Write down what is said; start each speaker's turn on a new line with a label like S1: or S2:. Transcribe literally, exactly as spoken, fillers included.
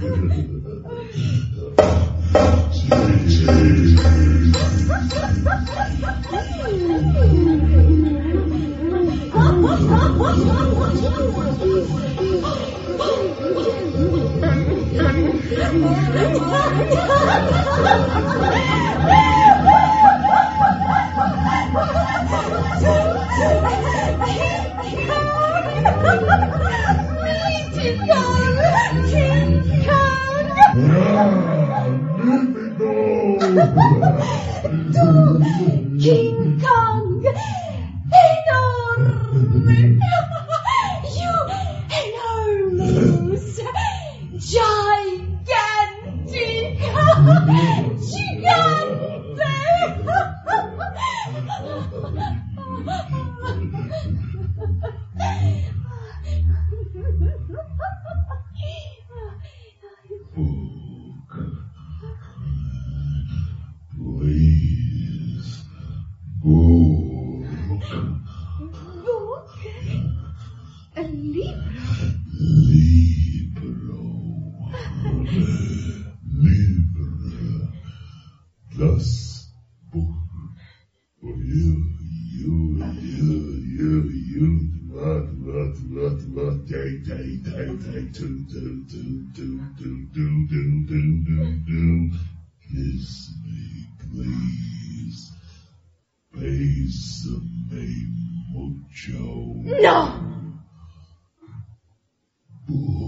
S1: King Kong, enorme, you enormous, gigantic, gigante.
S2: Please, book.
S1: Book? A libro?
S2: Libro. Libro. Plus book. For you, you, you, you, you. Lot, lot, lot, lot. Day, day, day, day. Do, do, do, do, do, do, do, do, do, do. Kiss me, please. Bésame mucho.
S1: No!
S2: Book.